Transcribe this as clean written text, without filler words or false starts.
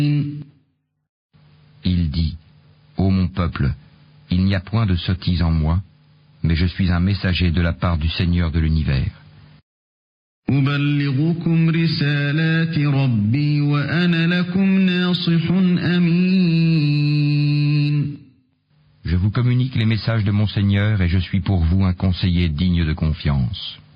Il dit, ô mon peuple, il n'y a point de sottise en moi, mais je suis un messager de la part du Seigneur de l'univers. أبلغكم رسالات ربي وأنا لكم ناصح أمين. Je vous communique les messages de mon Seigneur et je suis pour vous un conseiller digne de confiance.